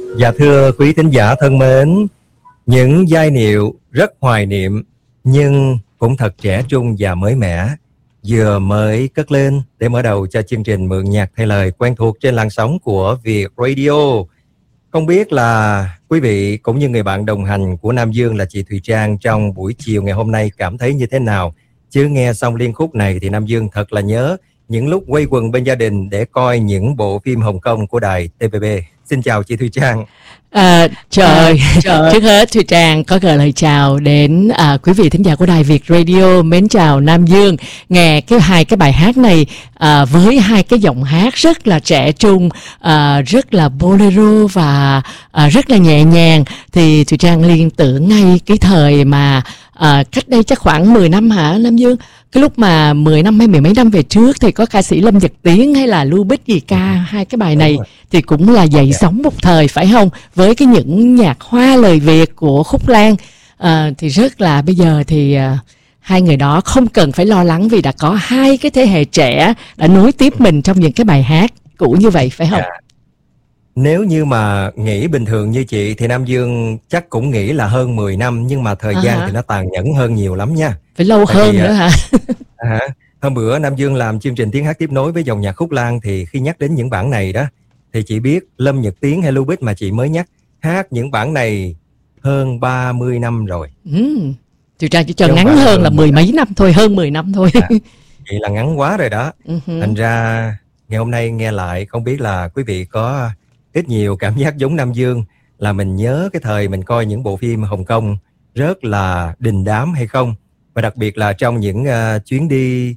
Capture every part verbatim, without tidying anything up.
Dạ thưa quý thính giả thân mến, những giai điệu rất hoài niệm nhưng cũng thật trẻ trung và mới mẻ vừa mới cất lên để mở đầu cho chương trình Mượn Nhạc Thay Lời quen thuộc trên làn sóng của Việt Radio. Không biết là quý vị cũng như người bạn đồng hành của Nam Dương là chị Thùy Trang trong buổi chiều ngày hôm nay cảm thấy như thế nào? Chứ nghe xong liên khúc này thì Nam Dương thật là nhớ những lúc quây quần bên gia đình để coi những bộ phim Hồng Kông của đài tê vê bê. Xin chào chị Thùy Trang. À, trời, trời trước hết Thùy Trang có gửi lời chào đến à, quý vị thính giả của đài Việt Radio. Mến chào Nam Dương. Nghe cái hai cái bài hát này à, với hai cái giọng hát rất là trẻ trung, à, rất là bolero và à, rất là nhẹ nhàng, thì Thùy Trang liên tưởng ngay cái thời mà à, cách đây chắc khoảng mười năm hả Nam Dương? Cái lúc mà mười năm hay mười mấy năm về trước thì có ca sĩ Lâm Nhật Tiến hay là Lưu Bích gì ca hai cái bài này thì cũng là dậy sóng một thời phải không? Với cái những nhạc hoa lời Việt của Khúc Lan à, thì rất là bây giờ thì à, hai người đó không cần phải lo lắng vì đã có hai cái thế hệ trẻ đã nối tiếp mình trong những cái bài hát cũ như vậy phải không? Yeah. Nếu như mà nghĩ bình thường như chị thì Nam Dương chắc cũng nghĩ là hơn mười năm, nhưng mà thời à gian hả? Thì nó tàn nhẫn hơn nhiều lắm nha. Phải lâu Tại hơn vì, nữa hả? À, hôm bữa Nam Dương làm chương trình Tiếng Hát Tiếp Nối với dòng nhạc Khúc Lan thì khi nhắc đến những bản này đó thì chị biết Lâm Nhật Tiến hay Lưu Bích mà chị mới nhắc hát những bản này hơn ba mươi năm rồi. Ừ. Thì ra chỉ cho ngắn hơn, hơn là mười mấy năm thôi, hơn mười năm thôi. À, vậy là ngắn quá rồi đó. Uh-huh. Thành ra ngày hôm nay nghe lại không biết là quý vị có ít nhiều cảm giác giống Nam Dương là mình nhớ cái thời mình coi những bộ phim Hồng Kông rất là đình đám hay không? Và đặc biệt là trong những uh, chuyến đi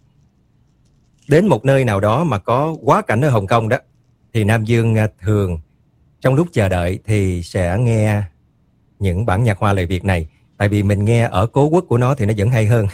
đến một nơi nào đó mà có quá cảnh ở Hồng Kông đó, thì Nam Dương uh, thường trong lúc chờ đợi thì sẽ nghe những bản nhạc hoa lời Việt này. Tại vì mình nghe ở cố quốc của nó thì nó vẫn hay hơn.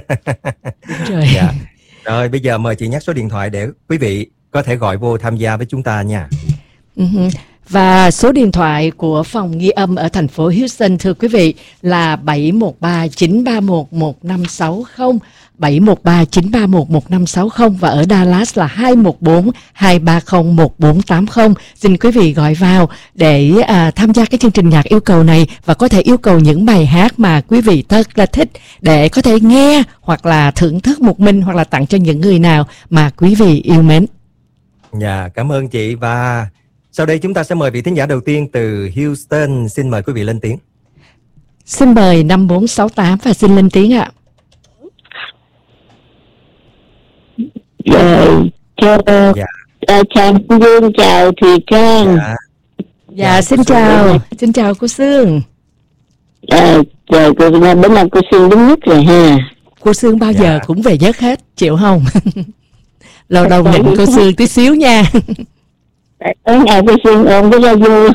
Trời. Dạ. Rồi bây giờ mời chị nhắc số điện thoại để quý vị có thể gọi vô tham gia với chúng ta nha. Uh-huh. Và số điện thoại của phòng ghi âm ở thành phố Houston thưa quý vị là bảy một ba chín ba một một năm sáu không, bảy một ba chín ba một một năm sáu không, và ở Dallas là hai một bốn hai ba không một bốn tám không. Xin quý vị gọi vào để à, tham gia cái chương trình nhạc yêu cầu này và có thể yêu cầu những bài hát mà quý vị thật là thích để có thể nghe hoặc là thưởng thức một mình hoặc là tặng cho những người nào mà quý vị yêu mến. Dạ, cảm ơn chị. Và sau đây chúng ta sẽ mời vị thính giả đầu tiên từ Houston. Xin mời quý vị lên tiếng. Xin mời năm bốn sáu tám và xin lên tiếng ạ. Dạ, chào dạ. Chào Dương, chào Thùy Trang. Dạ, dạ xin chào, xin chào cô Sương. À, chào cô, bữa nào cô Sương đúng nhất rồi ha. Cô Sương bao dạ. giờ cũng về giấc hết, chịu không? Lâu đầu nhìn cô Sương tí xíu nha. Tối ngày cô Sương ôm với ra vui.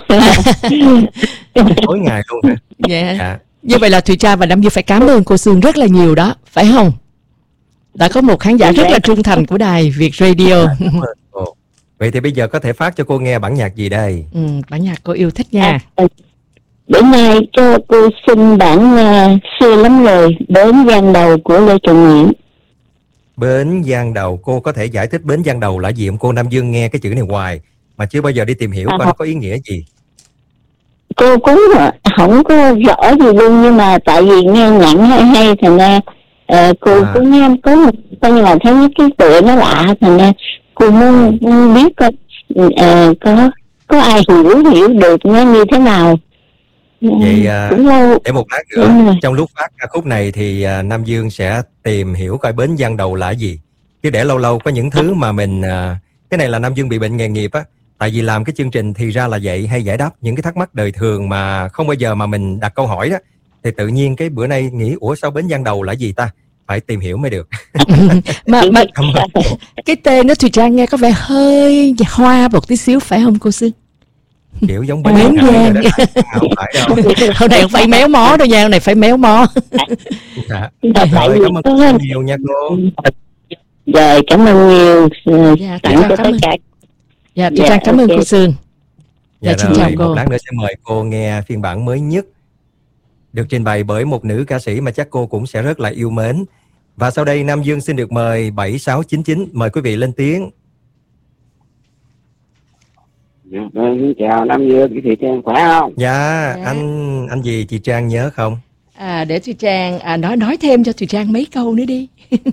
Tối ngày luôn hả? Dạ. dạ. Như vậy là Thùy Trang và Nam Dương phải cảm ơn cô Sương rất là nhiều đó, phải không? Đã có một khán giả rất là trung thành của đài Việt Radio. Vậy thì bây giờ có thể phát cho cô nghe bản nhạc gì đây? Ừ, bản nhạc cô yêu thích nha. À, bữa nay cho cô xin bản uh, xưa lắm rồi, Bến Giang Đầu của Lê Trọng Nguyễn. Bến Giang Đầu, cô có thể giải thích Bến Giang Đầu là gì không? Cô Nam Dương nghe cái chữ này hoài mà chưa bao giờ đi tìm hiểu à, coi nó có ý nghĩa gì. Cô cũng không có rõ gì luôn, nhưng mà tại vì nghe nhạc hay hay thành ra uh, cô à. cũng nghe có một coi như là thấy cái tựa nó lạ, thành ra cô muốn, muốn biết coi uh, có có ai hiểu hiểu được nó như thế nào. Vậy uh, để một lát nữa trong lúc phát ca khúc này thì uh, Nam Dương sẽ tìm hiểu coi Bến Giang Đầu là gì. Chứ để lâu lâu có những thứ mà mình uh, cái này là Nam Dương bị bệnh nghề nghiệp á. Tại vì làm cái chương trình thì ra là vậy, hay giải đáp những cái thắc mắc đời thường mà không bao giờ mà mình đặt câu hỏi đó. Thì tự nhiên cái bữa nay nghĩ ủa sao Bến Giang Đầu là gì ta? Phải tìm hiểu mới được. mà mà cái tên nó Thùy Trang nghe có vẻ hơi hoa một tí xíu phải không cô Sương? Kiểu giống Bến Giang. Không phải đâu. Hôm nay không phải méo mó đâu nha, hôm này phải méo mó. Dạ. Rồi, cảm ơn nhiều nha cô. Rồi, cảm ơn nhiều. Dạ, tặng cho tất cả. Dạ, Thùy Trang cảm ơn cô Sương. Dạ, xin chào cô. Một lát nữa sẽ mời cô nghe phiên bản mới nhất được trình bày bởi một nữ ca sĩ mà chắc cô cũng sẽ rất là yêu mến. Và sau đây Nam Dương xin được mời bảy sáu chín chín, mời quý vị lên tiếng. Vâng, chào Nam Dương, chị Trang khỏe không? Dạ, Dạ. anh anh gì chị Trang nhớ không? À, để Thùy Trang à, nói nói thêm cho Thùy Trang mấy câu nữa đi.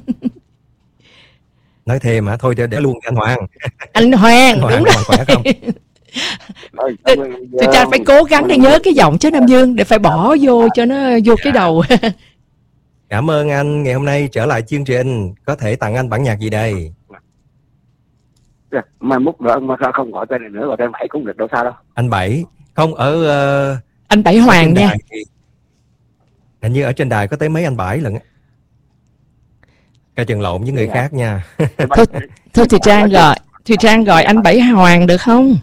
Nói thêm hả? Thôi để, để luôn anh Hoàng. Anh Hoàng, Anh Hoàng, đúng anh Hoàng khỏe không? Ôi, cảm ơn Nam Thùy Dương. Trang phải cố gắng để nhớ cái giọng chứ Nam Dương, để phải bỏ vô cho nó vô cái đầu. Cảm ơn anh, ngày hôm nay trở lại chương trình, có thể tặng anh bản nhạc gì đây? Mai mốt nữa mà sao không gọi tên này nữa, gọi tên Bảy cũng được, đâu sao đâu. Anh Bảy, không ở uh, Anh Bảy Hoàng nha. thì, hình như ở trên đài có tới mấy anh Bảy lận á. Coi chừng lộn với người Dạ. khác nha. Thôi, thôi Thùy Trang gọi, Thùy Trang gọi anh Bảy Hoàng được không?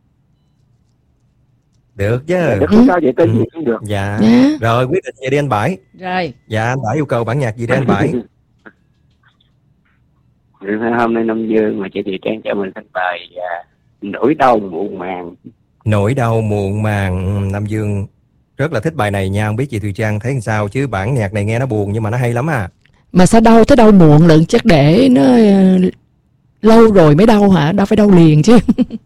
Được chứ. Được, không sao vậy, tên gì cũng được. Dạ. Dạ. Rồi quyết định vậy đi anh Bảy. Rồi, Dạ anh Bảy yêu cầu bản nhạc gì đây anh Bảy? Hôm nay Nam Dương mà chị Thị Trang cho mình thanh bài à, nỗi đau muộn màng. Nỗi đau muộn màng. Ừ, Nam Dương rất là thích bài này nha, không biết chị Thùy Trang thấy sao chứ bản nhạc này nghe nó buồn nhưng mà nó hay lắm à. mà sao đau tới đau muộn lận, chắc để nó ờ, lâu rồi mới đau hả? Đâu phải đau liền chứ.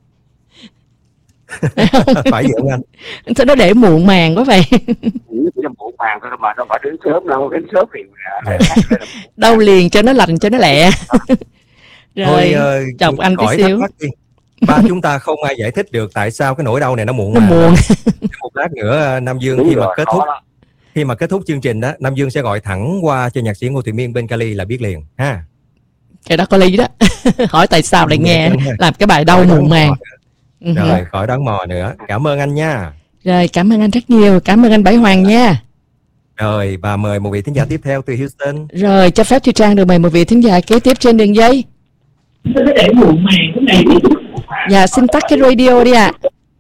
Phải vậy không anh? Sao nó để muộn màng quá vậy? Chỉ là muộn màng thôi mà đâu phải đến sớm đâu, đến sớm thì à, Đau liền cho nó lành cho nó lẹ. Rồi, Thôi ờ, chọc anh tí khỏi xíu. thắc mắc đi. Ba chúng ta không ai giải thích được tại sao cái nỗi đau này nó muộn Nó màng. muộn. Một lát nữa Nam Dương đúng khi mà rồi, kết khó thúc đó. khi mà kết thúc chương trình đó, Nam Dương sẽ gọi thẳng qua cho nhạc sĩ Ngô Thụy Miên bên Cali là biết liền ha. Cái đó có lý đó. Hỏi tại sao lại nghe Đúng rồi. làm cái bài đau Khỏi muộn đoán màng. mò Ừ. nữa. Rồi khỏi đoán mò nữa. Cảm ơn anh nha. Rồi, cảm ơn anh rất nhiều. Cảm ơn anh Bảy Hoàng nha. Rồi và mời một vị thính giả tiếp theo từ Houston. Rồi, cho phép Thùy Trang được mời một vị thính giả kế tiếp trên đường dây. để muộn màng cái này. Dạ, xin tắt cái radio đi ạ.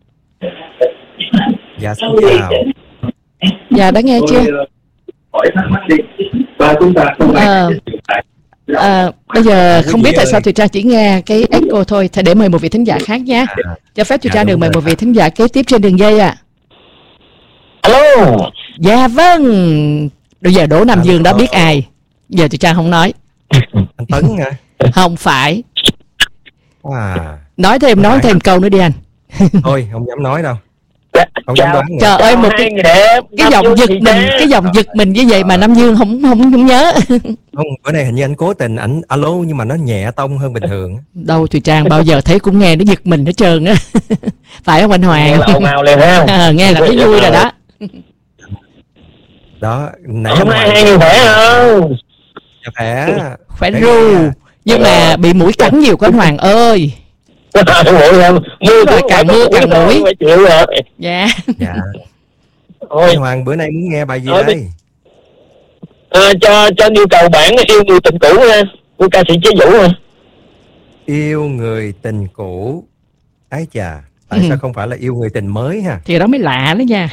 Dạ xin chào. Dạ, đã nghe chưa? Hỏi thắc mắc đi. Và chúng ta không Ờ, à, bây giờ không biết tại sao Thùy Trang chỉ nghe cái echo thôi. Thì để mời một vị thính giả khác nhé. À, Cho phép Thùy dạ, Trang được đúng mời rồi. một vị thính giả kế tiếp trên đường dây ạ. Alo. Dạ vâng. Bây giờ Đỗ Nam Dương đã biết ai. Giờ Thùy Trang không nói. anh Tấn hả? Không phải. À, Nói thêm, nói thêm câu nữa đi anh. thôi không dám nói đâu. Không dám Chào. đoán nữa. Trời ơi, một cái, cái giọng giật mình, cái giọng giật mình như vậy mà Nam Dương không không không nhớ. Không, bữa nay hình như anh cố tình ảnh alo nhưng mà nó nhẹ tông hơn bình thường. Đâu Thùy Trang bao giờ thấy cũng nghe nó giật mình hết trơn á. Phải không anh Hoàng? ồn ào lên ha. À, nghe là thấy vui rồi đó. Đó, nãy Hôm anh nay Hoàng hai người khỏe không? dạ khỏe. Khỏe Khỏe ru. nha. Nhưng mà bị mũi cắn nhiều quá anh Hoàng ơi. Mũi không? Mưa Rồi, càng mưa càng mũi. phải chịu rồi. Dạ. Dạ. Ôi, Anh Hoàng bữa nay muốn nghe bài gì Thôi đi. đây? à, cho cho yêu cầu bản yêu người tình cũ ha, của ca sĩ Chế Vũ ha. Yêu người tình cũ. Ái chà, tại Ừ. sao không phải là yêu người tình mới ha? Thì đó mới lạ đó nha.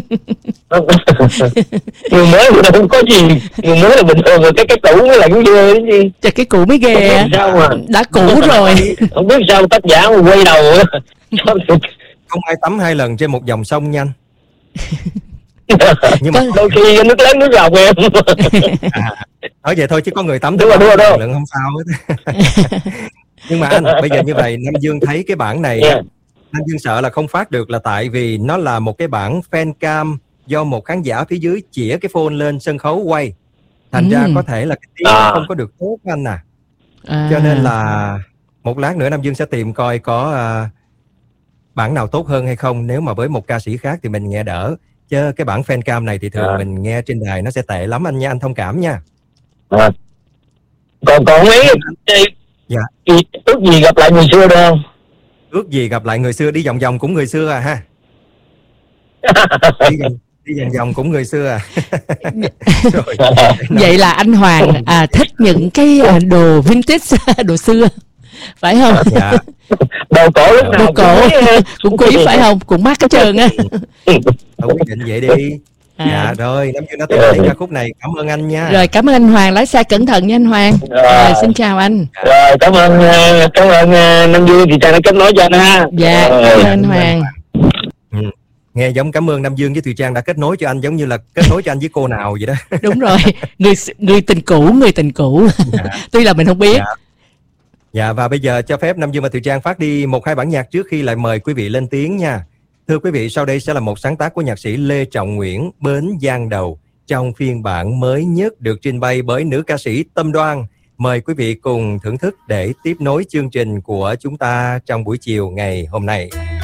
Người mới thì không có gì, người mới là bình thường rồi, cái cái cũ mới là cái ghê đấy chứ. Trời, cái cũ mới ghê Không á. biết sao mà Đã cũ rồi. không biết sao tác giả mà quay đầu á. Không ai tắm hai lần trên một dòng sông nhanh. Nhưng mà Có- Đôi khi nước lớn nước rộng em. nói vậy thôi chứ có người tắm Đúng rồi, đúng rồi, đúng rồi. lần không sao hết. Nhưng mà anh bây giờ như vậy, Nam Dương thấy cái bản này Yeah. Nam Dương sợ là không phát được là tại vì nó là một cái bản fan cam do một khán giả phía dưới chĩa cái phone lên sân khấu quay, thành ra Ừ. có thể là cái tiếng À. nó không có được tốt anh à. À. Cho nên là một lát nữa Nam Dương sẽ tìm coi có à, bản nào tốt hơn hay không. Nếu mà với một ca sĩ khác thì mình nghe đỡ, chứ cái bản fan cam này thì thường À. mình nghe trên đài nó sẽ tệ lắm anh nha, anh thông cảm nha. À. còn còn mấy Dạ. thì ước gì gặp lại người xưa được không? Ước gì gặp lại người xưa, đi vòng vòng cũng người xưa à ha. Đi vòng, đi vòng vòng cũng người xưa à. Rồi. Vậy là anh Hoàng à, thích những cái à, đồ vintage, đồ xưa, phải không? Dạ. Đồ cổ lúc nào Đồ cổ cũng- cũng quý phải không? Cũng mắc hết trơn á. Thôi quyết định vậy đi. À. Dạ rồi, Nam Dương đã tìm thấy ca khúc này, cảm ơn anh nha. Rồi, cảm ơn anh Hoàng, lái xe cẩn thận nha anh Hoàng. Rồi. Rồi, xin chào anh. Rồi, cảm ơn ờ, cảm ơn ờ, Nam Dương thì Trang đã kết nối cho anh ha. Dạ, Rồi. cảm ơn anh Hoàng. Ừ. Nghe giống cảm ơn Nam Dương với Thùy Trang đã kết nối cho anh, giống như là kết nối cho anh với cô nào vậy đó. Đúng rồi, người người tình cũ, người tình cũ. Dạ. Tuy là mình không biết. Dạ. Dạ, và bây giờ cho phép Nam Dương và Thùy Trang phát đi một hai bản nhạc trước khi lại mời quý vị lên tiếng nha. Thưa quý vị, sau đây sẽ là một sáng tác của nhạc sĩ Lê Trọng Nguyễn, Bến Giang Đầu, trong phiên bản mới nhất được trình bày bởi nữ ca sĩ Tâm Đoan. Mời quý vị cùng thưởng thức để tiếp nối chương trình của chúng ta trong buổi chiều ngày hôm nay.